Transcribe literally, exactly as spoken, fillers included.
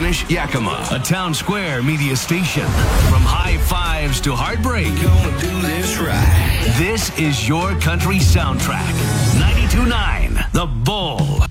Spanish Yakima, a Town Square media station. From high fives to heartbreak, Gonna do this right. this is your country soundtrack. ninety-two point nine The Bull.